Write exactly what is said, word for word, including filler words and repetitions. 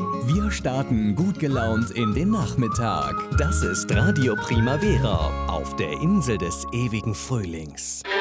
Wir starten gut gelaunt in den Nachmittag. Das ist Radio Primavera auf der Insel des ewigen Frühlings.